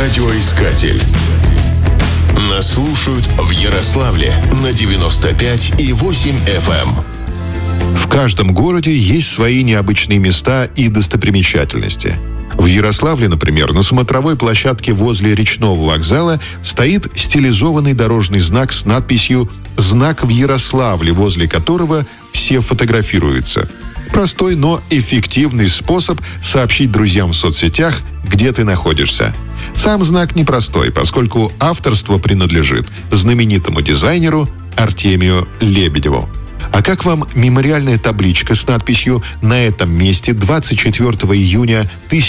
Радиоискатель. Нас слушают в Ярославле на 95,8 FM. В каждом городе есть свои необычные места и достопримечательности. В Ярославле, например, на смотровой площадке возле речного вокзала стоит стилизованный дорожный знак с надписью «Знак в Ярославле», возле которого все фотографируются. Простой, но эффективный способ сообщить друзьям в соцсетях, где ты находишься. Сам знак непростой, поскольку авторство принадлежит знаменитому дизайнеру Артемию Лебедеву. А как вам мемориальная табличка с надписью «На этом месте 24 июня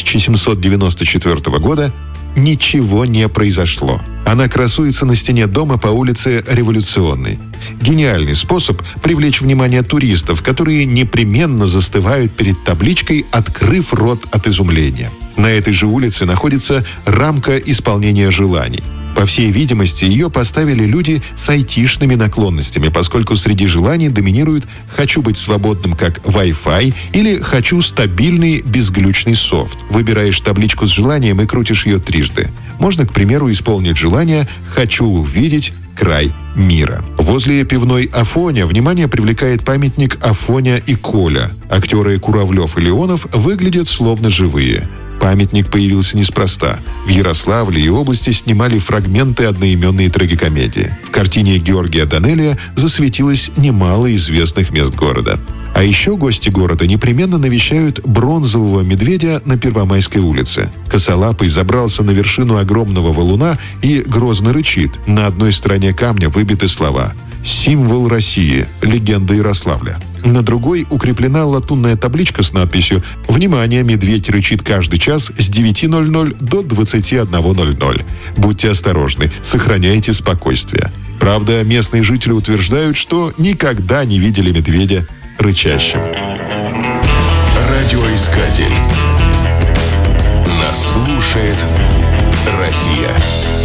1794 года ничего не произошло»? Она красуется на стене дома по улице Революционной. Гениальный способ привлечь внимание туристов, которые непременно застывают перед табличкой, открыв рот от изумления. На этой же улице находится рамка исполнения желаний. По всей видимости, ее поставили люди с айтишными наклонностями, поскольку среди желаний доминирует «хочу быть свободным как Wi-Fi» или «хочу стабильный безглючный софт». Выбираешь табличку с желанием и крутишь ее трижды. Можно, к примеру, исполнить желание «хочу увидеть край мира». Возле пивной «Афоня» внимание привлекает памятник Афоня и Коля. Актеры Куравлев и Леонов выглядят словно живые. Памятник появился неспроста. В Ярославле и области снимали фрагменты одноименной трагикомедии. В картине Георгия Данелия засветилось немало известных мест города. А еще гости города непременно навещают бронзового медведя на Первомайской улице. Косолапый забрался на вершину огромного валуна и грозно рычит. На одной стороне камня выбиты слова «Символ России. Легенда Ярославля». На другой укреплена латунная табличка с надписью «Внимание! Медведь рычит каждый час с 9:00 до 21:00. Будьте осторожны, сохраняйте спокойствие». Правда, местные жители утверждают, что никогда не видели медведя рычащим. Радиоискатель. Нас слушает Россия.